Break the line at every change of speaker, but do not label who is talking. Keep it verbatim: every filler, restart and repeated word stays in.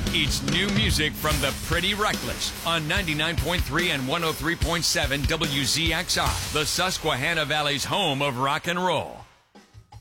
It's new music from the Pretty Reckless on ninety-nine point three and one oh three point seven W Z X R, the Susquehanna Valley's home of rock and roll.